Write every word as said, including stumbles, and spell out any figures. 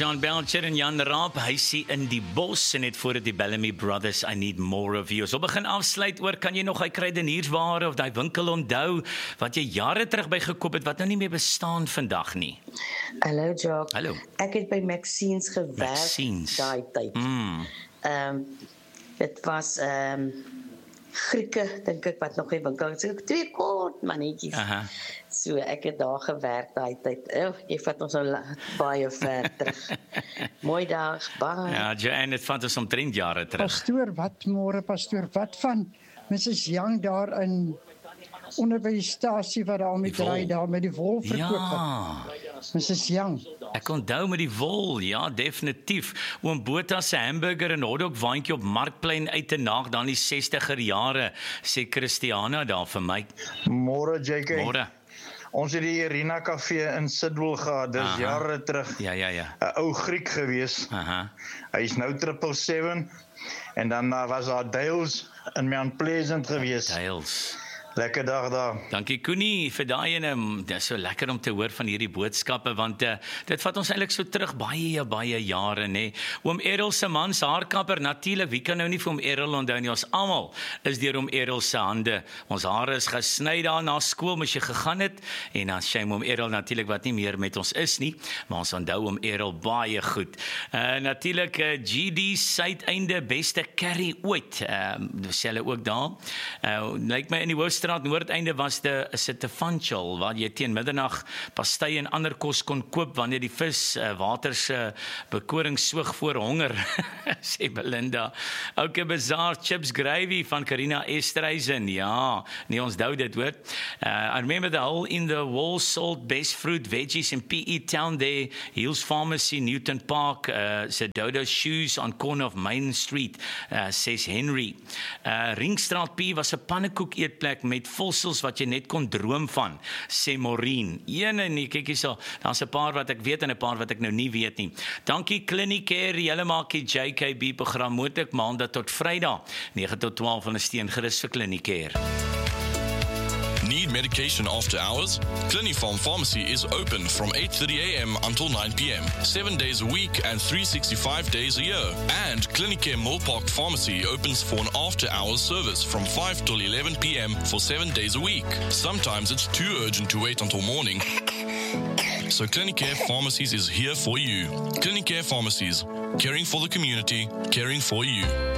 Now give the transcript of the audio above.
John Belcher en Jan Raap, hy sê in die bos en het voor die Bellamy Brothers, I need more of you. So begin afsluit oor, kan jy nog hy kruideniersware of die winkel onthou, wat jy jare terug by gekoop het, wat nou nie meer bestaan vandag nie? Hallo Jock. Hallo. Ek het by Maxine's gewerk Maxine's. daai tyd. Mm. Um, dit was um, Grieke, dink ek, wat nog die winkel het. So, twee kort mannetjies. Aha. So ek het daar gewerk daai tyd. Oh, jy vat ons nou la- baie ver terug. Mooi dag, bye. Ja, Joanne, het vat ons omtrent jare terug. Pastoor, wat môre pastoor, wat van missus Young daar in onder by die stasie wat daar met Die wol. ry daar met die wol verkoop. Ja. missus Young. Ek onthou met die wol, ja, definitief. Oom Botha se hamburger en hotdog waantjie op Markplein uit te nag dan die sestiger jare, sê Christiana daar vir my. Môre J K. Môre. Ons het die Irina Café in Sidwell gehad, dis Aha. jare terug. Ja, ja, ja. 'n Ou Griek gewees. Aha. Hy is nou triple seven en dan uh, was daar Dales in Mount Pleasant gewees. Dales. Lekker dag daar. Dankie Koenie vir daai ene. Dit is so lekker om te hoor van hierdie boodskappe want uh, dit vat ons eintlik so terug baie baie jare nê. Oom Errol se man se haarkapper natuurlik, wie kan nou nie vir oom Errol onthou nie. Ons almal is deur oom Errol se hande. Ons hare is gesny daar na skool moes jy gegaan het en dan shame oom Errol natuurlik wat nie meer met ons is nie, maar ons onthou oom Errol baie goed. Uh, natuurlik uh, G D Suideinde beste curry ooit. Ehm uh, dis hulle ook daar. Uh, lyk my in die Hoofstraat Noordeinde was de Sittefanchel waar jy teen middernag pastei en ander kos kon koop wanneer die vis uh, water se bekoring soog voor honger, sê Belinda. Ook 'n Bazaar chips gravy van Karina Estreisen. Ja, nee ons dou dit hoor. Uh, I remember the hole in the wall salt best fruit veggies in P E Town there, Hills Pharmacy, Newton Park, uh, Sedodo Shoes on corner of Main Street, uh, says Henry. Uh, Ringstraat P was 'n pannekoek eetplek met volsels wat jy net kon droom van, sê Maureen. Ene nee, kyk hierso, daar's 'n paar wat ek weet en 'n paar wat ek nou nie weet nie. Dankie Clinicare, julle maak die J K B program moontlik maandag tot Vrydag, nege tot twaalf ondersteun gerus vir Clinicare. Need medication after hours? Clinifarm Pharmacy is open from eight thirty a m until nine p m, seven days a week and three hundred sixty-five days a year. And Clinicare Millpark Pharmacy opens for an after-hours service from five till eleven p m for seven days a week. Sometimes it's too urgent to wait until morning. So Clinicare Pharmacies is here for you. Clinicare Pharmacies, caring for the community, caring for you.